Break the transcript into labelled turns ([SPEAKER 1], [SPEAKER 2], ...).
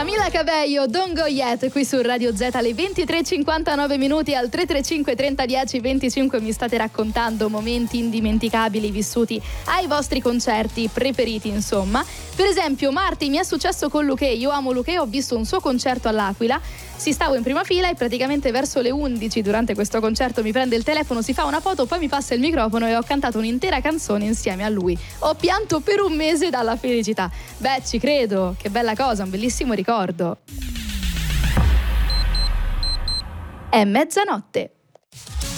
[SPEAKER 1] Camila Cabello, Don't Go Yet, qui su Radio Z alle 23:59 minuti. Al 335 30 10 25 mi state raccontando momenti indimenticabili vissuti ai vostri concerti preferiti, insomma. Per esempio, Marti, mi è successo con Luché. Io amo Luché, ho visto un suo concerto all'Aquila. Stavo in prima fila e praticamente verso le 11 durante questo concerto mi prende il telefono, si fa una foto, poi mi passa il microfono e ho cantato un'intera canzone insieme a lui. Ho pianto per un mese dalla felicità. Beh, ci credo, che bella cosa, un bellissimo ricordo. È mezzanotte.